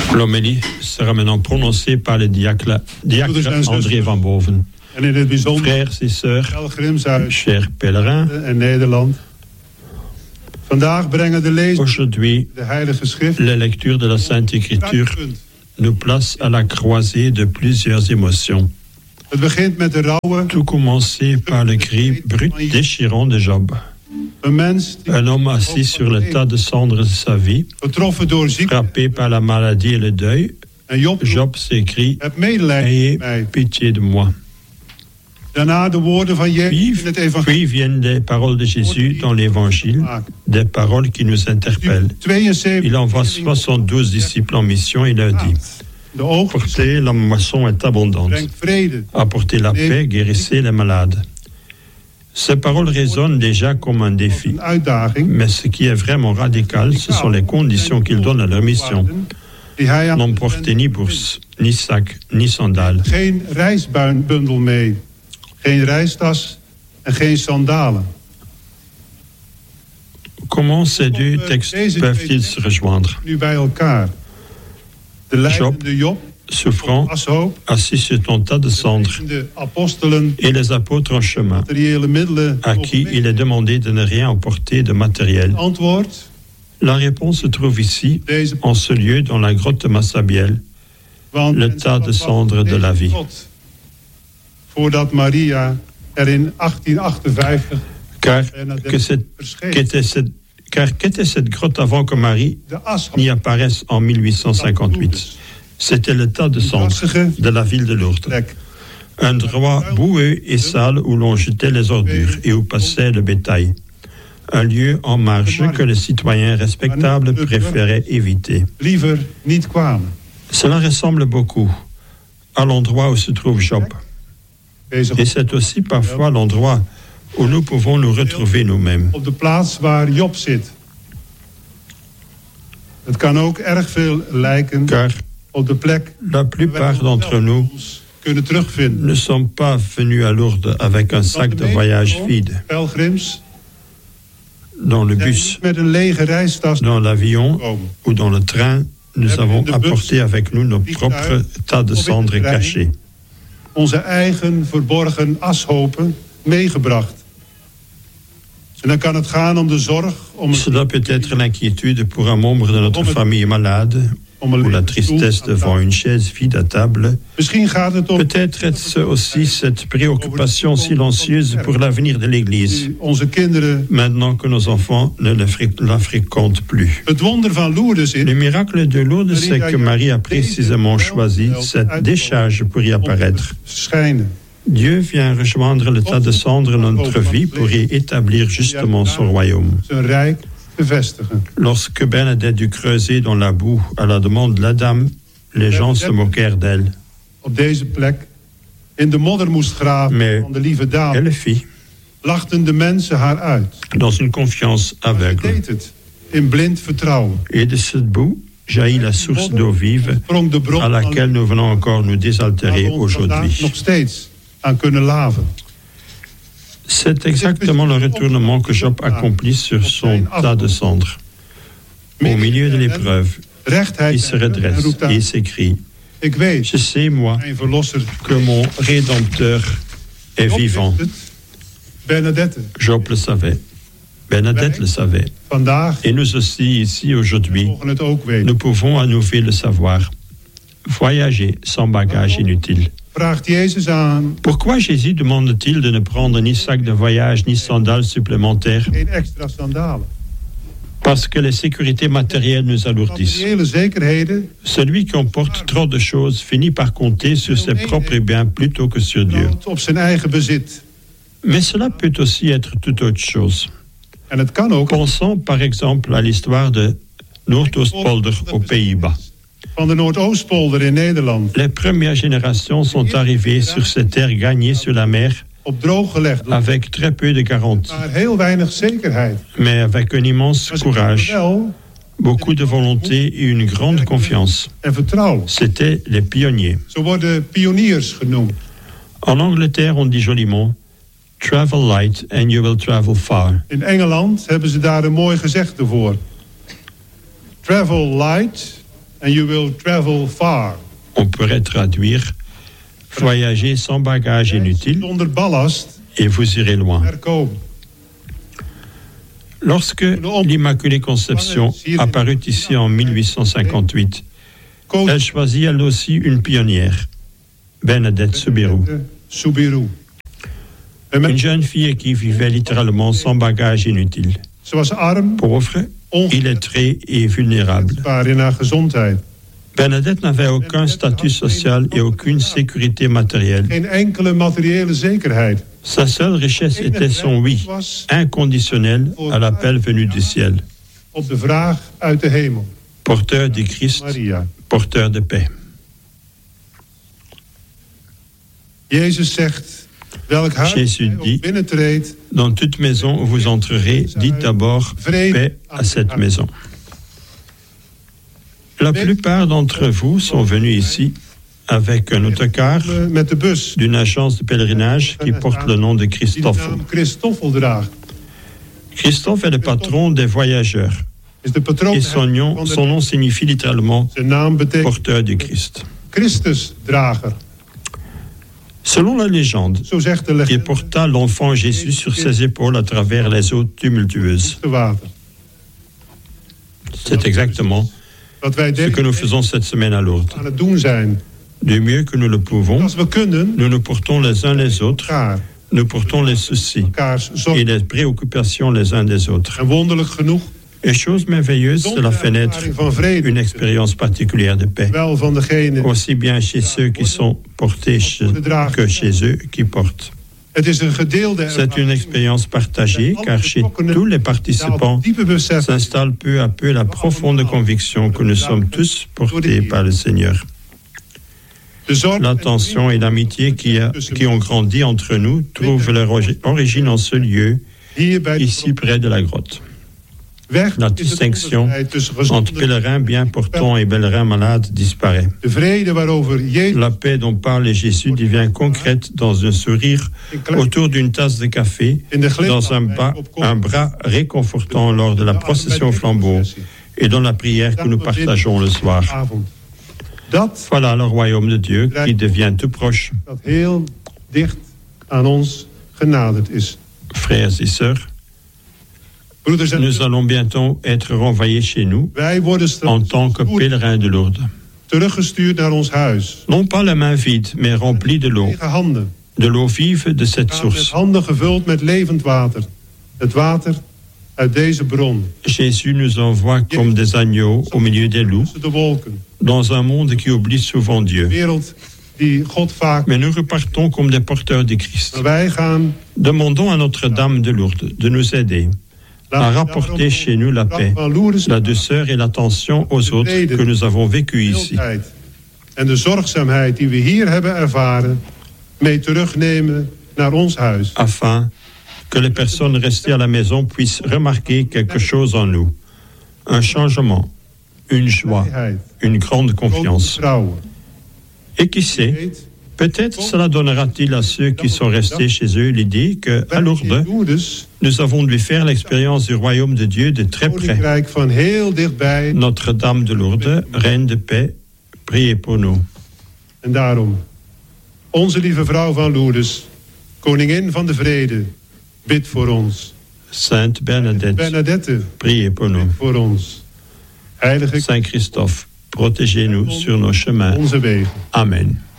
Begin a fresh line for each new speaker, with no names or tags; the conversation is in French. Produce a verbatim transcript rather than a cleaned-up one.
L'homélie sera maintenant prononcée par le diacre, diacre André van Boven. Frères et sœurs, chers pèlerins, aujourd'hui, la lecture de la Sainte Écriture nous place à la croisée de plusieurs émotions. Tout commencer par le cri brut déchirant de Job. Un homme assis sur le tas de cendres de sa vie, frappé par la maladie et le deuil, Job s'écrie « Ayez pitié de moi ». Puis, puis viennent les paroles de Jésus dans l'Évangile, des paroles qui nous interpellent. Il envoie soixante-douze disciples en mission et leur dit « Portez, la moisson est abondante. Apportez la paix, guérissez les malades. » Ces paroles résonnent déjà comme un défi. Mais ce qui est vraiment radical, ce sont les conditions qu'ils donnent à leur mission. N'emportez ni bourse, ni sac, ni sandales.
Geen reisbundel mee, geen reistas en geen sandalen.
Comment ces deux textes peuvent-ils se rejoindre? Job, souffrant, assis sur ton tas de cendres, et les apôtres en chemin, à qui il est demandé de ne rien emporter de matériel. La réponse se trouve ici, en ce lieu, dans la grotte de Massabielle, le tas de cendres de la vie. Car que cette, qu'était cette, car qu'était cette grotte avant que Marie n'y apparaisse en mille huit cent cinquante-huit? C'était le tas de cendres de la ville de Lourdes. Un endroit boueux et sale où l'on jetait les ordures et où passait le bétail. Un lieu en marge que les citoyens respectables préféraient éviter. Cela ressemble beaucoup à l'endroit où se trouve Job. Et c'est aussi parfois l'endroit où nous pouvons nous retrouver nous-mêmes. Car la plupart d'entre nous ne sont pas venus à Lourdes avec un sac de voyage vide. Dans le bus, dans l'avion ou dans le train, nous avons apporté avec nous nos propres tas de cendres cachés.
Onze eigen verborgen ashopen meegebracht. En dan kan het gaan om de zorg om
Cela peut être l'inquiétude pour un membre de notre famille malade ou la tristesse devant une chaise vide à table. Peut-être est-ce aussi cette préoccupation silencieuse pour l'avenir de l'Église, maintenant que nos enfants ne la fréquentent plus. Le miracle de Lourdes, c'est que Marie a précisément choisi cette décharge pour y apparaître. Dieu vient rejoindre le tas de cendres de notre vie pour y établir justement son royaume. Lorsque Bernadette dut creuser dans la boue à la demande de la dame, les gens se moquèrent d'elle. Mais elle le fit, dans une confiance aveugle. Et de cette boue jaillit la source d'eau vive à laquelle nous venons encore nous désaltérer aujourd'hui. C'est exactement le retournement que Job accomplit sur son tas de cendres. Au milieu de l'épreuve, il se redresse et il s'écrie « Je sais, moi, que mon Rédempteur est vivant. » Job le savait. Bernadette le savait. Et nous aussi, ici, aujourd'hui, nous pouvons à nouveau le savoir. Voyager sans bagage inutile. Pourquoi Jésus demande-t-il de ne prendre ni sac de voyage ni sandales supplémentaires? Parce que les sécurités matérielles nous alourdissent. Celui qui emporte trop de choses finit par compter sur ses propres biens plutôt que sur Dieu. Mais cela peut aussi être toute autre chose. Pensons par exemple à l'histoire de Noordoostpolder aux Pays-Bas. Les premières générations sont arrivées sur ces terres gagnées sur la mer avec très peu de garanties, mais avec un immense courage, beaucoup de volonté et une grande confiance. C'étaient les pionniers. En Angleterre, on dit joliment « Travel light and you will travel far ».
In Engeland hebben ze daar een mooi gezegde voor. Travel light and you will travel far.
On pourrait traduire voyager sans bagage inutile
Zonder ballast
et vous irez loin.
er komen.
Lorsque l'Immaculée Conception apparut ici en mille huit cent cinquante-huit, elle choisit elle aussi une pionnière, Bernadette Soubirous.
Soubirous.
Une jeune fille qui vivait littéralement sans bagage inutile.
Ze was arm,
Pauvre, illettrée et vulnérable.
onkwetsbaar in haar gezondheid.
Bernadette n'avait aucun statut social et aucune sécurité matérielle.
Geen enkele materiële zekerheid.
Sa seule richesse était son oui, inconditionnel à l'appel venu du ciel.
Op de vraag uit de hemel.
Porteur du Christ,
Maria.
porteur de paix.
Jezus zegt, welk huis
Jésus
gij ook
dit,
binnentreedt,
dans toute maison où vous entrerez, dites d'abord paix à cette maison. La plupart d'entre vous sont venus ici avec un autocar
met de bus
d'une agence de pèlerinage qui porte le nom de
die de
Christoffel.
naam Christoffel draagt.
Christophe est le patron des voyageurs
Is de patroon
et son nom, son nom signifie littéralement
Zijn naam betekent
porteur du Christ.
Christusdrager.
Selon la légende,
Zo zegt de
il
legende
porta l'enfant Jésus sur ses épaules à travers les eaux tumultueuses.
te water.
C'est exactement
Wat wij
ce que
deze
nous faisons cette semaine à Lourdes.
aan het doen zijn.
Du mieux que nous le pouvons,
Als we kunnen,
nous nous portons les uns les autres,
elkaar,
nous portons les soucis
elkaars
et
zorg.
les préoccupations les uns des autres.
En wonderlijk genoeg,
Et chose merveilleuse, cela fait naître
ervaring van vrede,
une expérience particulière de paix,
wel van degene.
aussi bien chez ceux qui sont portés chez- que chez eux qui portent.
Het is een gedeelde
C'est une
ervaring.
expérience partagée car chez tous les participants
Diepe besef
s'installe peu à peu la profonde conviction que nous sommes tous portés par le Seigneur.
de zorg
L'attention et l'amitié qui, a- qui ont grandi entre nous trouvent leur orgi- origine en ce lieu,
hier bij de
ici près de la grotte.
weg
La
is het
distinction
onderscheid tussen
entre
gezonde
pèlerins bien portants et pèlerins malades disparaît.
de vrede waarover Jezus
La paix dont parle Jésus devient concrète dans un sourire autour d'une tasse de café,
in de
dans un,
glimlach
bas, un bras réconfortant lors de la procession au flambeau et dans la prière que nous partageons le soir.
avond. Dat
Voilà le royaume de Dieu qui devient tout proche.
dat heel dicht aan ons genaderd is.
Frères et sœurs,
Broeders en
nous
zussen,
allons bientôt être renvoyés chez nous
wij worden
en
straks
tant que pèlerins de Lourdes.
teruggestuurd naar ons huis.
Non pas la main vide, mais remplie de l'eau,
Lege handen,
de l'eau vive de cette
gaan met
source.
handen gevuld met levend water. Het water uit deze bron,
Jésus nous envoie comme des agneaux au milieu des loups,
tussen de wolken.
dans un monde qui oublie souvent Dieu.
Een wereld die God vaak...
Mais nous repartons comme des porteurs du Christ.
Maar wij gaan...
Demandons à Notre-Dame de Lourdes de nous aider à rapporter chez nous la paix, la douceur et l'attention aux autres que nous avons vécu ici.
En de zorgzaamheid die we hier hebben ervaren, mee terugnemen naar ons huis.
Afin que les personnes restées à la maison puissent remarquer quelque chose en nous. Un changement, une joie, une grande confiance. Et qui sait, peut-être cela donnera-t-il à ceux qui sont restés chez eux l'idée qu'à Lourdes, nous avons dû faire l'expérience du royaume de Dieu de très près. Notre-Dame de Lourdes, reine de paix, priez pour nous.
En daarom, onze lieve vrouw van Lourdes, koningin van de vrede, bid voor ons.
Sainte Bernadette,
Bernadette,
priez pour nous.
voor ons. Heilige
Saint Christophe, protégez-nous sur nos chemins.
onze wegen.
Amen.